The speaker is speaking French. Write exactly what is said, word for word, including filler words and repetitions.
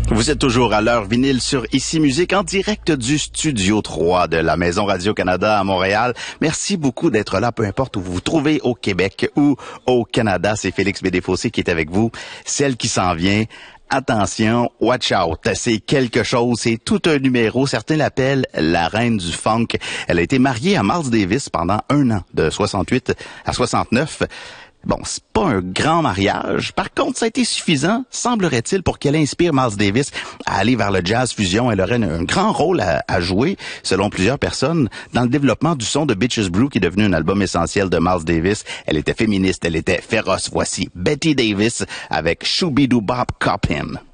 Vous êtes toujours à l'heure vinyle sur Ici Musique en direct du Studio trois de la Maison Radio-Canada à Montréal. Merci beaucoup d'être là, peu importe où vous vous trouvez au Québec ou au Canada. C'est Félix Bédéfossé qui est avec vous. Celle qui s'en vient. Attention, watch out, c'est quelque chose, c'est tout un numéro. Certains l'appellent la reine du funk. Elle a été mariée à Miles Davis pendant un an, de soixante-huit à soixante-neuf. Bon, c'est pas un grand mariage. Par contre, ça a été suffisant, semblerait-il, pour qu'elle inspire Miles Davis à aller vers le jazz fusion. Elle aurait un, un grand rôle à, à jouer, selon plusieurs personnes, dans le développement du son de Bitches Brew, qui est devenu un album essentiel de Miles Davis. Elle était féministe, elle était féroce. Voici Betty Davis avec Shooby-Doo Bop Cop Him.